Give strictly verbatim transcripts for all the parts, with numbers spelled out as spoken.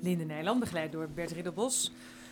Linde Nijland, begeleid door Bert Ridderbos.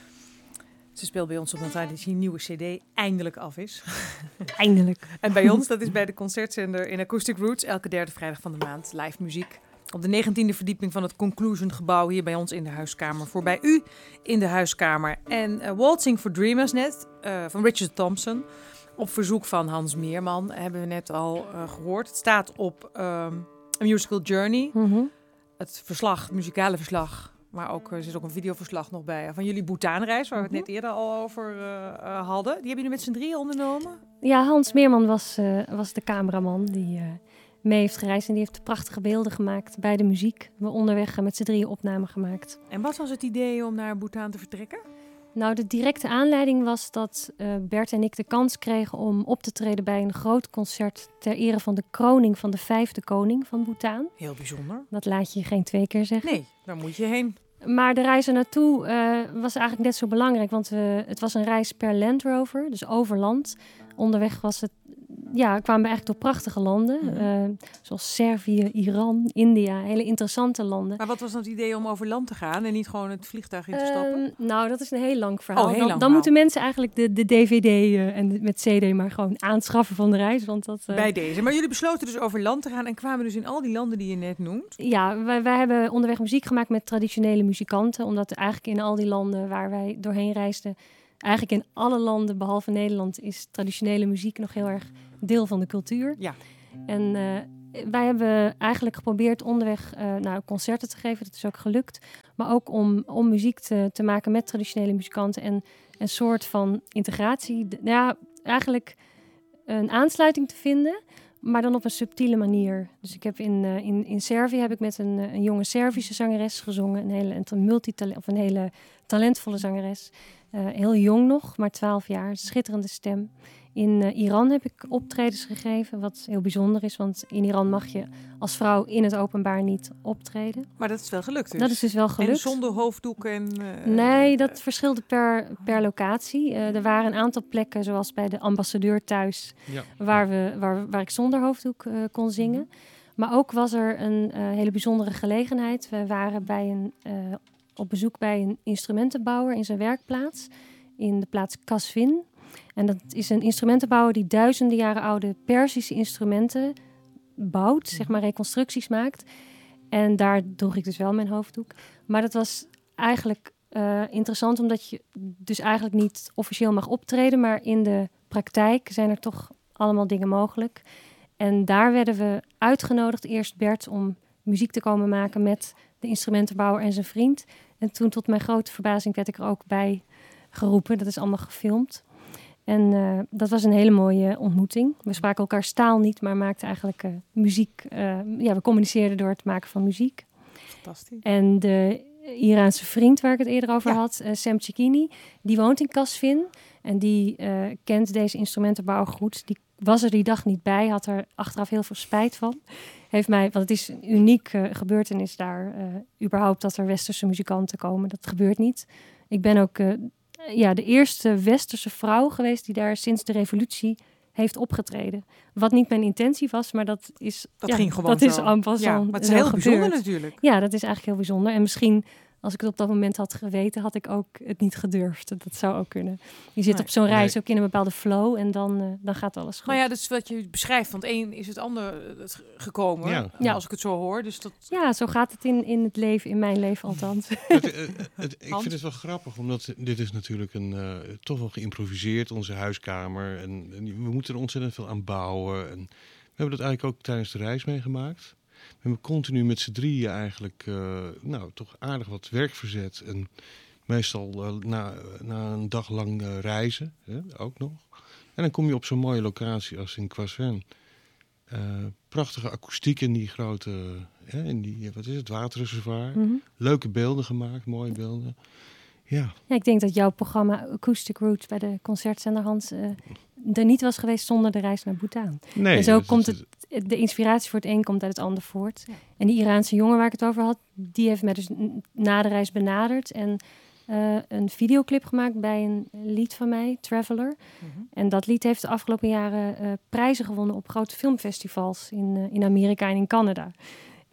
Ze speelt bij ons op dat die nieuwe cd eindelijk af is. Eindelijk. En bij ons, dat is bij de concertzender in Acoustic Roots, elke derde vrijdag van de maand live muziek. Op de negentiende verdieping van het Conclusion gebouw hier bij ons in de huiskamer. Voor bij u in de huiskamer. En uh, Waltzing for Dreamers net, uh, van Richard Thompson. Op verzoek van Hans Meerman, hebben we net al uh, gehoord. Het staat op um, A Musical Journey. Mm-hmm. Het verslag, het muzikale verslag. Maar ook, er zit ook een videoverslag nog bij van jullie Bhutanreis, waar we het net eerder al over uh, uh, hadden. Die hebben jullie met z'n drieën ondernomen? Ja, Hans Meerman was, uh, was de cameraman die uh, mee heeft gereisd. En die heeft prachtige beelden gemaakt bij de muziek. We hebben onderweg met z'n drieën opnamen gemaakt. En wat was het idee om naar Bhutan te vertrekken? Nou, de directe aanleiding was dat uh, Bert en ik de kans kregen om op te treden bij een groot concert ter ere van de kroning van de vijfde koning van Bhutan. Heel bijzonder. Dat laat je geen twee keer zeggen. Nee, daar moet je heen. Maar de reis er naartoe uh, was eigenlijk net zo belangrijk, want we, het was een reis per Land Rover, dus over land. Onderweg was het, ja, kwamen we eigenlijk door prachtige landen, mm-hmm. uh, zoals Servië, Iran, India, hele interessante landen. Maar wat was dan het idee om over land te gaan en niet gewoon het vliegtuig in te stappen? Uh, nou, dat is een heel lang verhaal. Oh, heel dan lang dan verhaal. moeten mensen eigenlijk de, de D V D uh, en de, met C D maar gewoon aanschaffen van de reis, want dat... Uh... Bij deze. Maar jullie besloten dus over land te gaan en kwamen dus in al die landen die je net noemt? Ja, wij, wij hebben onderweg muziek gemaakt met traditionele muzikanten, omdat er eigenlijk in al die landen waar wij doorheen reisden, eigenlijk in alle landen behalve Nederland is traditionele muziek nog heel erg deel van de cultuur. Ja. En uh, wij hebben eigenlijk geprobeerd onderweg uh, nou, concerten te geven. Dat is ook gelukt. Maar ook om, om muziek te, te maken met traditionele muzikanten. En een soort van integratie. Ja, eigenlijk een aansluiting te vinden. Maar dan op een subtiele manier. Dus ik heb in, uh, in, in Servië heb ik met een, een jonge Servische zangeres gezongen. Een hele, een multitalent, of een hele talentvolle zangeres. Uh, heel jong nog, maar twaalf jaar. Schitterende stem. In uh, Iran heb ik optredens gegeven, wat heel bijzonder is. Want in Iran mag je als vrouw in het openbaar niet optreden. Maar dat is wel gelukt dus? Dat is dus wel gelukt. En zonder hoofddoek en... Uh, nee, dat uh, verschilde per, per locatie. Uh, er waren een aantal plekken, zoals bij de ambassadeur thuis, ja. waar, we, waar, waar ik zonder hoofddoek uh, kon zingen. Mm-hmm. Maar ook was er een uh, hele bijzondere gelegenheid. We waren bij een, uh, op bezoek bij een instrumentenbouwer in zijn werkplaats. In de plaats Kasvin. En dat is een instrumentenbouwer die duizenden jaren oude Perzische instrumenten bouwt, zeg maar reconstructies maakt. En daar droeg ik dus wel mijn hoofddoek. Maar dat was eigenlijk uh, interessant, omdat je dus eigenlijk niet officieel mag optreden, maar in de praktijk zijn er toch allemaal dingen mogelijk. En daar werden we uitgenodigd, eerst Bert, om muziek te komen maken met de instrumentenbouwer en zijn vriend. En toen tot mijn grote verbazing werd ik er ook bij geroepen. Dat is allemaal gefilmd. En uh, dat was een hele mooie ontmoeting. We spraken elkaars taal niet, maar maakten eigenlijk uh, muziek. Uh, ja, we communiceerden door het maken van muziek. Fantastisch. En de Iraanse vriend waar ik het eerder over ja. had, uh, Sam Chekini, die woont in Kasvin. En die uh, kent deze instrumentenbouwer goed. Die was er die dag niet bij, had er achteraf heel veel spijt van. Heeft mij, want het is een uniek uh, gebeurtenis daar, uh, überhaupt dat er westerse muzikanten komen. Dat gebeurt niet. Ik ben ook... Uh, Ja, de eerste westerse vrouw geweest die daar sinds de revolutie heeft opgetreden. Wat niet mijn intentie was, maar dat is... Dat ja, ging gewoon dat zo. is en passant. Ja, maar het is heel heel gebeurd. bijzonder natuurlijk. Ja, dat is eigenlijk heel bijzonder. En misschien, als ik het op dat moment had geweten, had ik ook het niet gedurfd. Dat zou ook kunnen. Je zit nee, op zo'n reis nee. ook in een bepaalde flow en dan, uh, dan gaat alles goed. Maar ja, dat is wat je beschrijft. Want één is het ander gekomen, Ja. Ja. als ik het zo hoor. Dus dat... Ja, zo gaat het in, in het leven, in mijn leven althans. Het, uh, het, ik Hans? vind het wel grappig, omdat dit is natuurlijk een, uh, toch wel geïmproviseerd, onze huiskamer. En, en we moeten er ontzettend veel aan bouwen. En we hebben dat eigenlijk ook tijdens de reis meegemaakt. We hebben continu met z'n drieën eigenlijk uh, nou, toch aardig wat werk verzet. En meestal uh, na, na een dag lang uh, reizen, hè, ook nog. En dan kom je op zo'n mooie locatie als in Kasvin. Uh, prachtige akoestiek in die grote, hè, in die, wat is het, waterreservoir. Mm-hmm. Leuke beelden gemaakt, mooie beelden. Ja. Ja, ik denk dat jouw programma Acoustic Roots bij de concertzender Hans uh, er niet was geweest zonder de reis naar Bhutan. Nee, en zo dat, komt dat, het, de inspiratie voor het een komt uit het ander voort. Ja. En die Iraanse jongen waar ik het over had, die heeft mij dus na de reis benaderd en uh, een videoclip gemaakt bij een lied van mij, Traveler. Mm-hmm. En dat lied heeft de afgelopen jaren uh, prijzen gewonnen op grote filmfestivals in, uh, in Amerika en in Canada.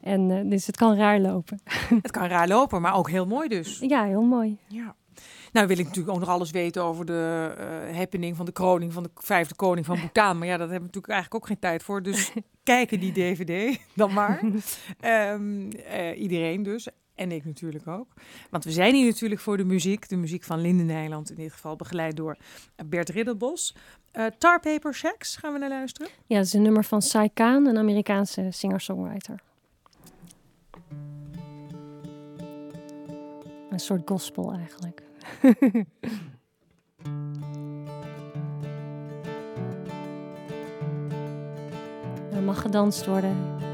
En uh, dus het kan raar lopen. Het kan raar lopen, maar ook heel mooi dus. Ja, heel mooi. Ja. Nou wil ik natuurlijk ook nog alles weten over de uh, happening van de kroning van de vijfde koning van Bhutan. Maar ja, dat hebben we natuurlijk eigenlijk ook geen tijd voor. Dus kijken die D V D dan maar. um, uh, iedereen dus. En ik natuurlijk ook. Want we zijn hier natuurlijk voor de muziek. De muziek van Linde Nijland, in dit geval begeleid door Bert Ridderbos. Uh, Tar Paper Shacks, gaan we naar luisteren? Ja, dat is een nummer van Sai Khan, een Amerikaanse singer-songwriter. Een soort gospel eigenlijk. Er mag gedanst worden.